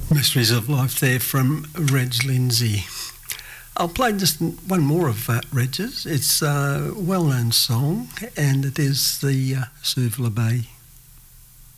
Mysteries of Life there from Reg Lindsay. I'll play just one more of Reg's. It's a well-known song, and it is the Suva Bay